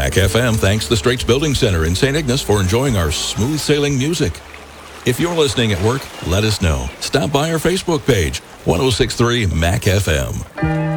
Mac FM thanks the Straits Building Center in St. Ignace for enjoying our smooth sailing music. If you're listening at work, let us know. Stop by our Facebook page, 1063 Mac FM.